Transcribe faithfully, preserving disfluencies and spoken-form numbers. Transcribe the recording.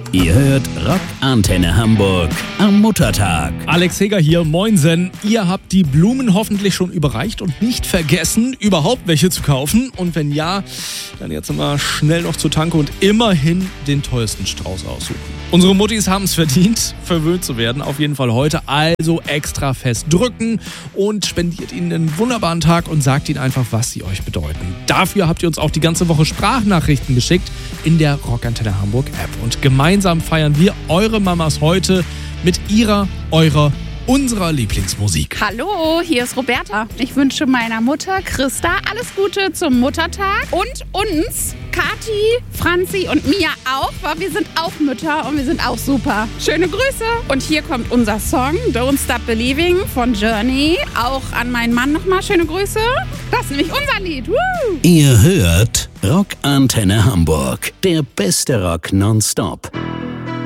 Ihr hört Rock Antenne Hamburg am Muttertag. Alex Heger hier, moinsen. Ihr habt die Blumen hoffentlich schon überreicht und nicht vergessen, überhaupt welche zu kaufen. Und wenn ja, dann jetzt mal schnell noch zur Tanke und immerhin den tollsten Strauß aussuchen. Unsere Muttis haben es verdient, verwöhnt zu werden. Auf jeden Fall heute. Also extra fest drücken und spendiert ihnen einen wunderbaren Tag und sagt ihnen einfach, was sie euch bedeuten. Dafür habt ihr uns auch die ganze Woche Sprachnachrichten geschickt in der Rock Antenne Hamburg App. Und gemeinsam feiern wir eure Mamas heute mit ihrer, eurer, unserer Lieblingsmusik. Hallo, hier ist Roberta. Ich wünsche meiner Mutter Christa alles Gute zum Muttertag und uns, Kathi, Franzi und Mia auch, weil wir sind auch Mütter und wir sind auch super. Schöne Grüße. Und hier kommt unser Song Don't Stop Believing von Journey. Auch an meinen Mann nochmal schöne Grüße. Das ist nämlich unser Lied. Woo! Ihr hört Rock Antenne Hamburg, der beste Rock nonstop.